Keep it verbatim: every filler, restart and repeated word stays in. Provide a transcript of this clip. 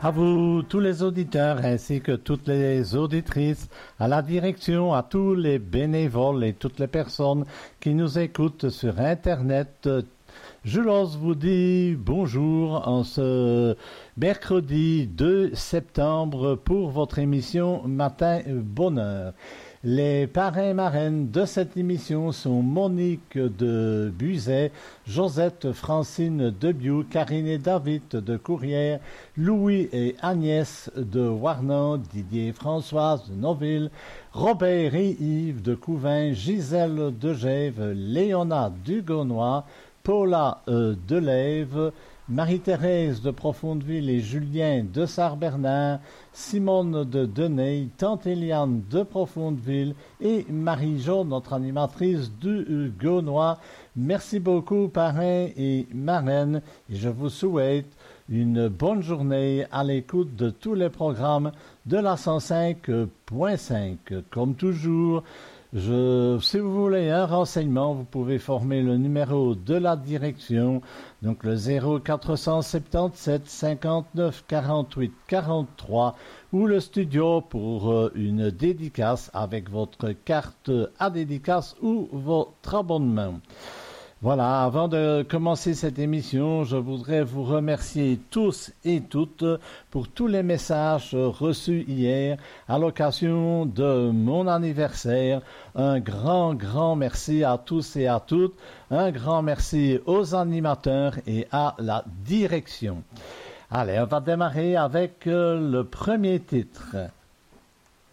À vous, tous les auditeurs, ainsi que toutes les auditrices, à la direction, à tous les bénévoles et toutes les personnes qui nous écoutent sur Internet, Julos vous dit bonjour en ce mercredi deux septembre pour votre émission Matin Bonheur. Les parrains et marraines de cette émission sont Monique de Buzet, Josette Francine de Biou, Karine et David de Courrières, Louis et Agnès de Warnan, Didier et Françoise de Noville, Robert et Yves de Couvin, Gisèle de Gève, Léona Dugonois, Paula euh, Delève, Marie-Thérèse de Profondeville et Julien de Sarbernard, Simone de Deney, Tante Eliane de Profondeville et Marie-Jo, notre animatrice du Gaunois. Merci beaucoup, parrains et marraines, et je vous souhaite une bonne journée à l'écoute de tous les programmes de la cent cinq point cinq. Comme toujours, Je, si vous voulez un renseignement, vous pouvez former le numéro de la direction, donc le zéro quatre cent soixante-dix-sept cinquante-neuf quarante-huit quarante-trois, ou le studio pour euh, une dédicace avec votre carte à dédicace ou votre abonnement. Voilà, avant de commencer cette émission, je voudrais vous remercier tous et toutes pour tous les messages reçus hier à l'occasion de mon anniversaire. Un grand, grand merci à tous et à toutes. Un grand merci aux animateurs et à la direction. Allez, on va démarrer avec le premier titre.